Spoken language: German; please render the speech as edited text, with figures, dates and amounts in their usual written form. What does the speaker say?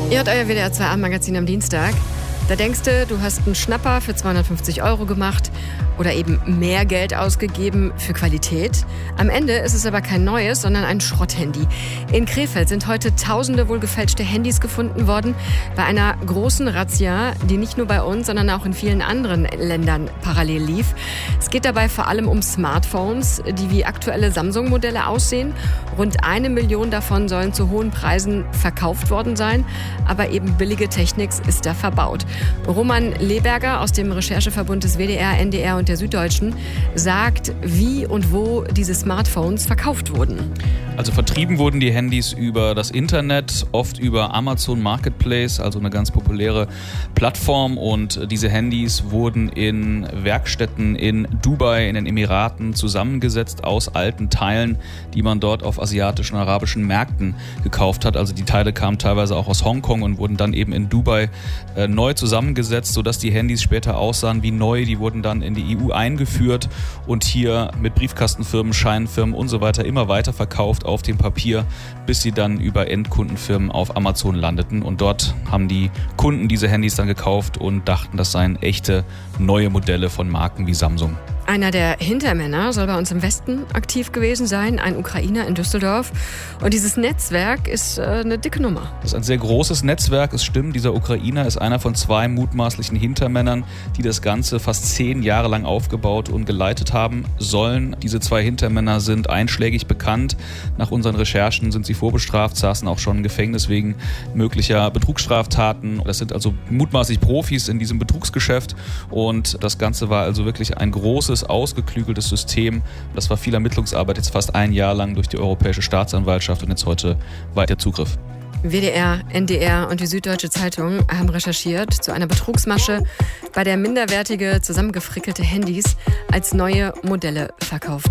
Ihr hört euer WDR 2 Abendmagazin am Dienstag. Da denkst du hast einen Schnapper für 250 € gemacht oder eben mehr Geld ausgegeben für Qualität. Am Ende ist es aber kein neues, sondern ein Schrotthandy. In Krefeld sind heute tausende wohl gefälschte Handys gefunden worden bei einer großen Razzia, die nicht nur bei uns, sondern auch in vielen anderen Ländern parallel lief. Es geht dabei vor allem um Smartphones, die wie aktuelle Samsung-Modelle aussehen. Rund 1 Million davon sollen zu hohen Preisen verkauft worden sein, aber eben billige Technik ist da verbaut. Roman Leberger aus dem Rechercheverbund des WDR, NDR und der Süddeutschen sagt, wie und wo diese Smartphones verkauft wurden. Also vertrieben wurden die Handys über das Internet, oft über Amazon Marketplace, also eine ganz populäre Plattform. Und diese Handys wurden in Werkstätten in Dubai, in den Emiraten zusammengesetzt aus alten Teilen, die man dort auf asiatischen und arabischen Märkten gekauft hat. Also die Teile kamen teilweise auch aus Hongkong und wurden dann eben in Dubai neu zusammengesetzt, sodass die Handys später aussahen wie neu. Die wurden dann in die EU eingeführt und hier mit Briefkastenfirmen, Scheinfirmen und so weiter immer weiter verkauft auf dem Papier, bis sie dann über Endkundenfirmen auf Amazon landeten. Und dort haben die Kunden diese Handys dann gekauft und dachten, das seien echte neue Modelle von Marken wie Samsung. Einer der Hintermänner soll bei uns im Westen aktiv gewesen sein, ein Ukrainer in Düsseldorf. Und dieses Netzwerk ist eine dicke Nummer. Das ist ein sehr großes Netzwerk. Es stimmt, dieser Ukrainer ist einer von 2 mutmaßlichen Hintermännern, die das Ganze fast 10 Jahre lang aufgebaut und geleitet haben sollen. Diese 2 Hintermänner sind einschlägig bekannt. Nach unseren Recherchen sind sie vorbestraft, saßen auch schon im Gefängnis wegen möglicher Betrugsstraftaten. Das sind also mutmaßlich Profis in diesem Betrugsgeschäft. Und das Ganze war also wirklich ein großes, ausgeklügeltes System. Das war viel Ermittlungsarbeit, jetzt fast 1 Jahr lang durch die Europäische Staatsanwaltschaft und jetzt heute weiter Zugriff. WDR, NDR und die Süddeutsche Zeitung haben recherchiert zu einer Betrugsmasche, bei der minderwertige, zusammengefrickelte Handys als neue Modelle verkauft